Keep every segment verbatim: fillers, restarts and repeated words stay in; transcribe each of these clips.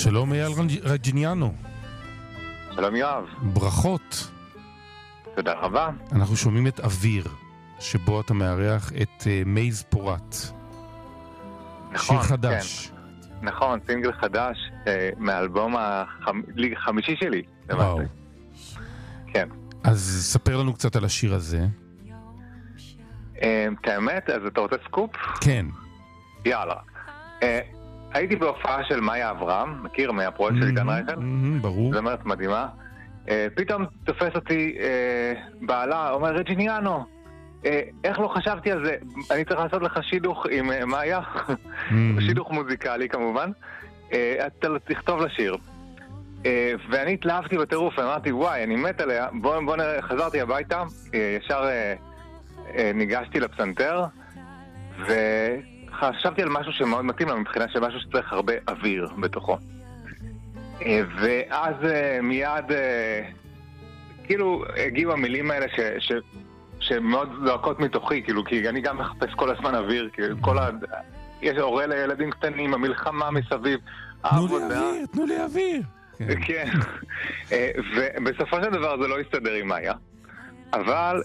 שלום אייל רג'יניאנו. שלום יואב. ברכות. תודה רבה. אנחנו שומעים את אוויר, שבו אתה מארח את uh, מייז פורט. נכון, שיר חדש. כן. נכון, סינגל חדש אה, מהאלבום החמישי שלי. וואו. למעשה. כן. אז ספר לנו קצת על השיר הזה. אה, את האמת, אז אתה רוצה סקופ? כן. יאללה. אה, הייתי בהופעה של מאיה אברהם, מכיר מהפרויקט של עידן רייכל? ברור. זמרת מדהימה. אה, פתאום תופס אותי אה, בעלה, אומר רג'יניאנו, אה, איך לא חשבתי על זה? אני צריך לעשות לך שידוך עם אה, מאיה, שידוך מוזיקלי כמובן. אה, אתה תכתוב לשיר. אה, ואני התלהבתי בטירוף, אמרתי וואי, אני מת עליה. בוא, בוא נראה, חזרתי הביתה, אה, ישר אה, אה, ניגשתי לפסנתר, ו... חשבתי על משהו שמאוד מתאים לה מבחינה של משהו שצריך הרבה אוויר בתוכו. ואז מיד כאילו הגיעו המילים האלה ש, ש, שמאוד זועקות מתוכי, כאילו, כי אני גם מחפש כל הזמן אוויר, כאילו, כל ה... יש הורה לילדים קטנים, המלחמה מסביב, תנו לי אוויר, תנו לי אוויר. כן. ובסופו של דבר זה לא יסתדר עם מאיה. אבל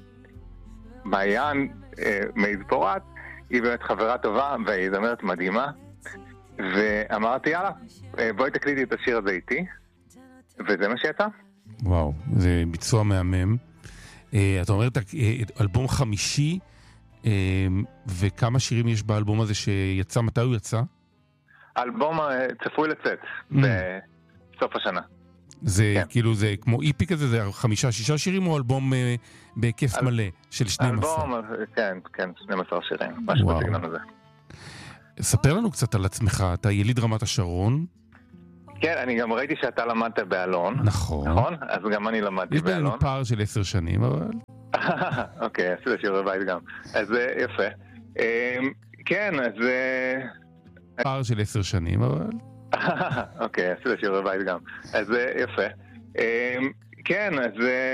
מעיין מייז פורט היא באמת חברה טובה והיא זמרת מדהימה, ואמרתי יאללה, בואי תקליטי את השיר הזה איתי, וזה מה שיצא. וואו, זה ביצוע מהמם. אתה אומר את אלבום חמישי, וכמה שירים יש באלבום הזה שיצא? מתי הוא יצא? האלבום צפוי לצאת בסוף השנה. זה כאילו, זה כמו איפי כזה, זה חמישה, שישה שירים, או אלבום בהיקף מלא של שנים עשר? אלבום, כן, כן, שנים עשר שירים, משהו בסגנון הזה. ספר לנו קצת על עצמך, אתה יליד רמת השרון. כן, אני גם ראיתי שאתה למדת באלון. נכון. נכון? אז גם אני למדתי באלון. יש בינינו פער של עשר שנים, אבל... אוקיי, עשית שיעורי בית גם. אז יפה. כן, אז... פער של עשר שנים, אבל... אוקיי, עשית שיעורי בית גם. אז יפה. כן, אז...